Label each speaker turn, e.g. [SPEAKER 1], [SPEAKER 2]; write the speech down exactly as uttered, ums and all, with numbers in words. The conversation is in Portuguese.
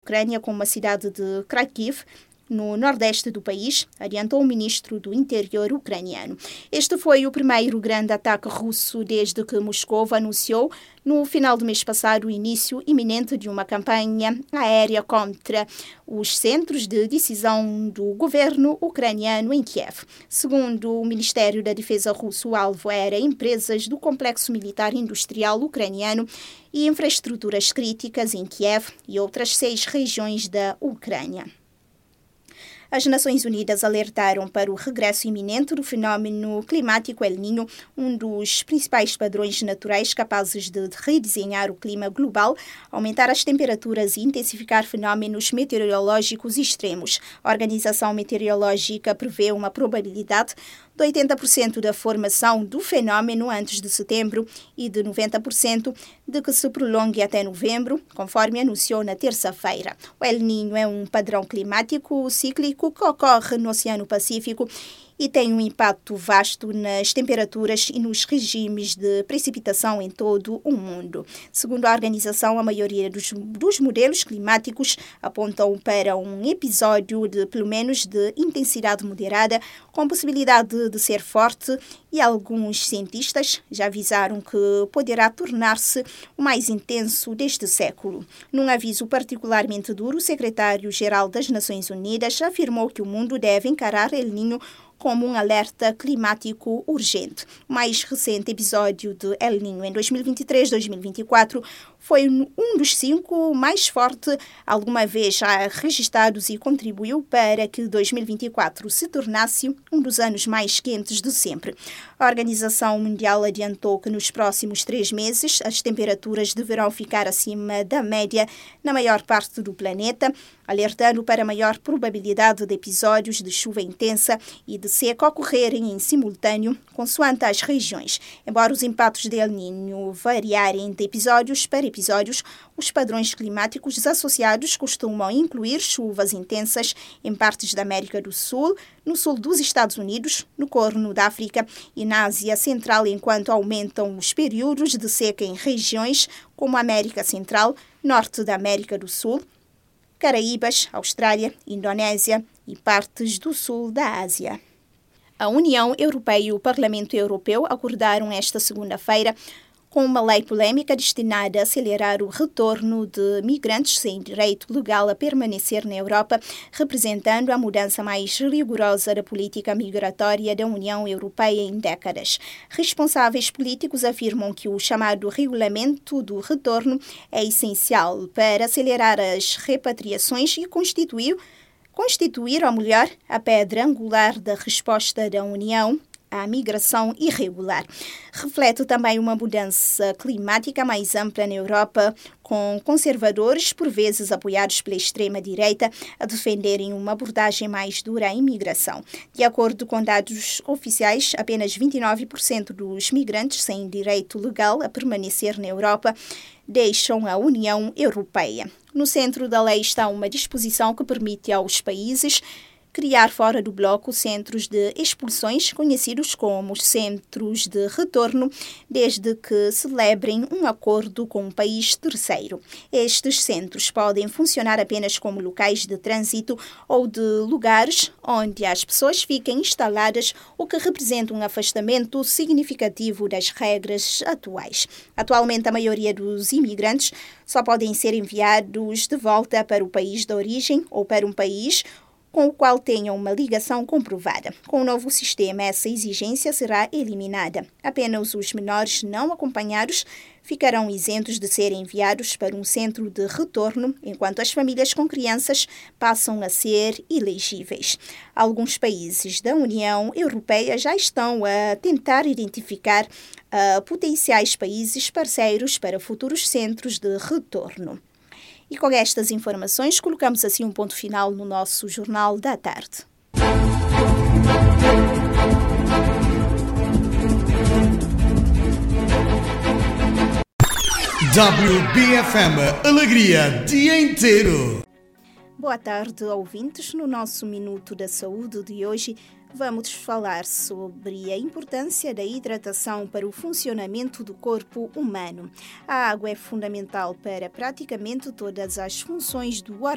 [SPEAKER 1] Ucrânia como a cidade de Kharkiv, no nordeste do país, adiantou o ministro do Interior ucraniano. Este foi o primeiro grande ataque russo desde que Moscou anunciou, no final do mês passado, o início iminente de uma campanha aérea contra os centros de decisão do governo ucraniano em Kiev. Segundo o Ministério da Defesa russo, o alvo era empresas do complexo militar industrial ucraniano e infraestruturas críticas em Kiev e outras seis regiões da Ucrânia. As Nações Unidas alertaram para o regresso iminente do fenómeno climático El Niño, um dos principais padrões naturais capazes de redesenhar o clima global, aumentar as temperaturas e intensificar fenómenos meteorológicos extremos. A Organização Meteorológica prevê uma probabilidade de oitenta por cento da formação do fenómeno antes de setembro e de noventa por cento de que se prolongue até novembro, conforme anunciou na terça-feira. O El Niño é um padrão climático cíclico que ocorre no Oceano Pacífico e tem um impacto vasto nas temperaturas e nos regimes de precipitação em todo o mundo. Segundo a organização, a maioria dos, dos modelos climáticos apontam para um episódio de, pelo menos, de intensidade moderada, com possibilidade de ser forte, e alguns cientistas já avisaram que poderá tornar-se o mais intenso deste século. Num aviso particularmente duro, o secretário-geral das Nações Unidas afirmou que o mundo deve encarar El Niño como um alerta climático urgente. O mais recente episódio de El Niño em dois mil e vinte e três dois mil e vinte e quatro foi um dos cinco mais fortes alguma vez já registrados e contribuiu para que dois mil e vinte e quatro se tornasse um dos anos mais quentes de sempre. A Organização Mundial adiantou que nos próximos três meses as temperaturas deverão ficar acima da média na maior parte do planeta, alertando para a maior probabilidade de episódios de chuva intensa e de seca ocorrerem em simultâneo, consoante as regiões. Embora os impactos de El Niño variarem de episódios para episódios, os padrões climáticos associados costumam incluir chuvas intensas em partes da América do Sul, no sul dos Estados Unidos, no Corno da África e na Ásia Central, enquanto aumentam os períodos de seca em regiões como a América Central, Norte da América do Sul, Caraíbas, Austrália, Indonésia e partes do sul da Ásia. A União Europeia e o Parlamento Europeu acordaram esta segunda-feira com uma lei polêmica destinada a acelerar o retorno de migrantes sem direito legal a permanecer na Europa, representando a mudança mais rigorosa da política migratória da União Europeia em décadas. Responsáveis políticos afirmam que o chamado regulamento do retorno é essencial para acelerar as repatriações e constituir, constituir, ou melhor, a pedra angular da resposta da União à migração irregular. Reflete também uma mudança climática mais ampla na Europa, com conservadores, por vezes apoiados pela extrema-direita, a defenderem uma abordagem mais dura à imigração. De acordo com dados oficiais, apenas vinte e nove por cento dos migrantes sem direito legal a permanecer na Europa deixam a União Europeia. No centro da lei está uma disposição que permite aos países criar fora do bloco centros de expulsões, conhecidos como centros de retorno, desde que celebrem um acordo com um país terceiro. Estes centros podem funcionar apenas como locais de trânsito ou de lugares onde as pessoas fiquem instaladas, o que representa um afastamento significativo das regras atuais. Atualmente, a maioria dos imigrantes só podem ser enviados de volta para o país de origem ou para um país com o qual tenham uma ligação comprovada. Com o novo sistema, essa exigência será eliminada. Apenas os menores não acompanhados ficarão isentos de serem enviados para um centro de retorno, enquanto as famílias com crianças passam a ser elegíveis. Alguns países da União Europeia já estão a tentar identificar uh, potenciais países parceiros para futuros centros de retorno. E com estas informações, colocamos assim um ponto final no nosso Jornal da Tarde.
[SPEAKER 2] W B F M Alegria dia inteiro.
[SPEAKER 1] Boa tarde, ouvintes. No nosso Minuto da Saúde de hoje, vamos falar sobre a importância da hidratação para o funcionamento do corpo humano. A água é fundamental para praticamente todas as funções do organismo.